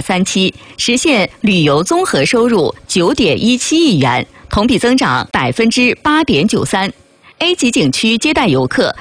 3.37%，实现旅游综合收入9.17亿元，同比增长8.93%。A 级景区接待游客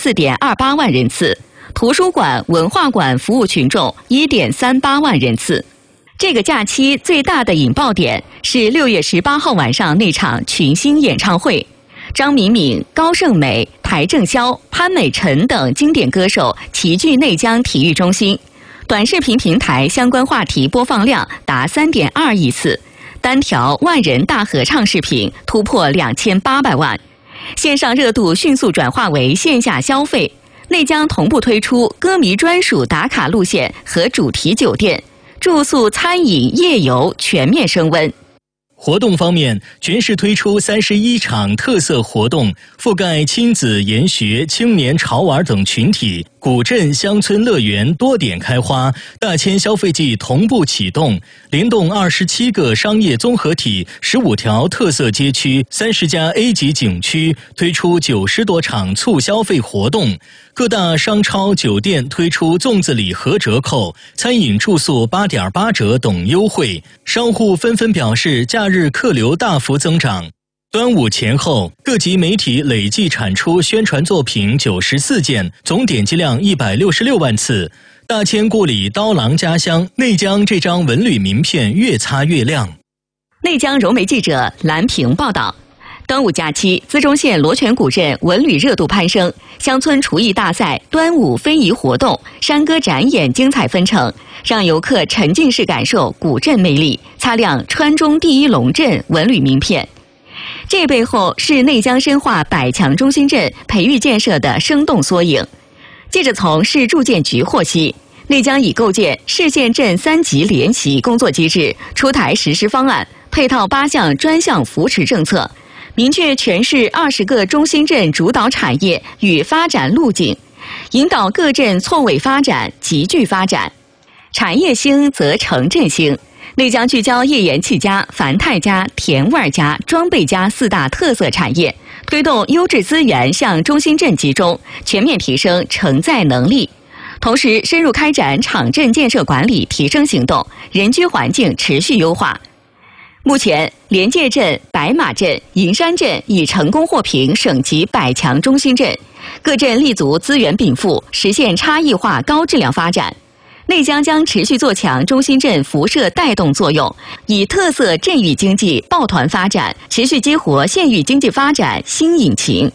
44.28万人次，图书馆、文化馆服务群众1.38万人次。这个假期最大的引爆点是6月18号晚上那场群星演唱会，张敏敏、高胜美、邰正宵、潘美辰等经典歌手齐聚内江体育中心，短视频平台相关话题播放量达3.2亿次，单条万人大合唱视频突破2800万，线上热度迅速转化为线下消费。内江同步推出歌迷专属打卡路线和主题酒店，住宿、餐饮、夜游全面升温。 活动方面，全市推出31场特色活动，覆盖亲子、研学、青年、潮玩等群体。古镇乡村乐园多点开花，大千消费季同步启动，联动27个商业综合体、15条特色街区、30家 A 级景区，推出90多场促消费活动。各大商超、酒店推出粽子礼盒折扣，餐饮住宿8.8折等优惠，商户纷纷表示假日客流大幅增长。端午前后，各级媒体累计产出宣传作品94件，总点击量166万次。大千故里刀郎家乡，内江这张文旅名片越擦越亮。 内江融媒记者蓝平报道。端午假期，资中县罗泉古镇文旅热度攀升，乡村厨艺大赛、端午非遗活动、山歌展演精彩纷呈，让游客沉浸式感受古镇魅力，擦亮川中第一龙镇文旅名片。这背后是内江深化百强中心镇培育建设的生动缩影。记者从市住建局获悉，内江已构建市县镇3级联席工作机制，出台实施方案，配套8项专项扶持政策，明确全市20个中心镇主导产业与发展路径，引导各镇错位发展、集聚发展。产业兴则城镇兴。内江聚焦页岩气家、繁泰家、甜味家、装备家4大特色产业，推动优质资源向中心镇集中，全面提升承载能力。同时，深入开展场镇建设管理提升行动，人居环境持续优化。目前，连界镇、白马镇、银山镇已成功获评省级100强中心镇，各镇立足资源禀赋，实现差异化高质量发展。内江将持续做强中心镇辐射带动作用，以特色镇域经济抱团发展，持续激活县域经济发展新引擎。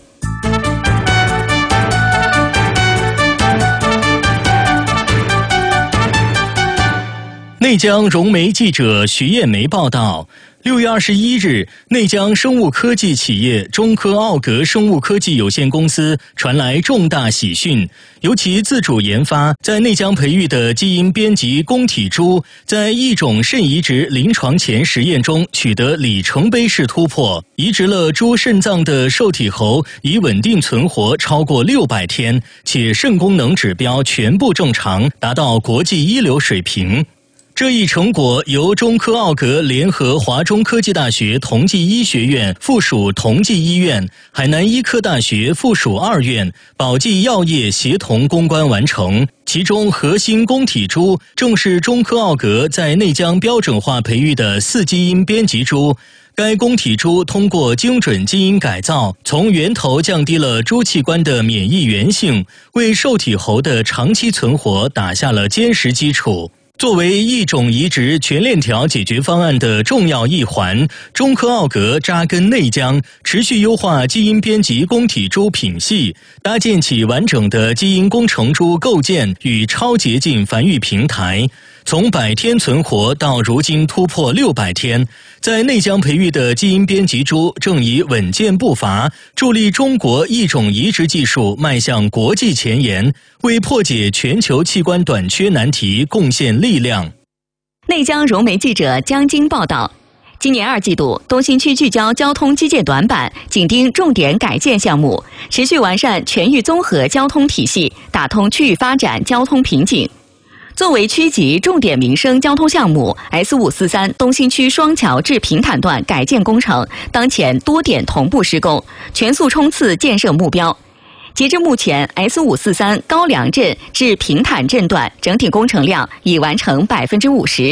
内江融媒记者徐艳梅报道，6月21日，内江生物科技企业中科奥格生物科技有限公司传来重大喜讯，由其自主研发在内江培育的基因编辑公体猪，在异种肾移植临床前实验中取得里程碑式突破，移植了猪肾脏的受体猴已稳定存活超过600天，且肾功能指标全部正常，达到国际一流水平。这一成果由中科奥格联合华中科技大学同济医学院附属同济医院、海南医科大学附属2院、宝济药业协同攻关完成。其中核心公体猪正是中科奥格在内江标准化培育的4基因编辑猪。该公体猪通过精准基因改造，从源头降低了猪器官的免疫原性，为受体猴的长期存活打下了坚实基础。作为异种移植全链条解决方案的重要一环，中科奥格扎根内江，持续优化基因编辑公体猪品系，搭建起完整的基因工程猪构建与超洁净繁育平台。从100天存活到如今突破600天，在内江培育的基因编辑猪正以稳健步伐，助力中国异种移植技术迈向国际前沿，为破解全球器官短缺难题贡献力量。 内江融媒记者江晶报道。今年2季度，东新区聚焦交通基建短板，紧盯重点改建项目，持续完善全域综合交通体系，打通区域发展交通瓶颈。作为区级重点民生交通项目 ，S543 东新区双桥至平坦段改建工程当前多点同步施工，全速冲刺建设目标。截至目前 ，S543 高梁镇至平坦镇段整体工程量已完成50%。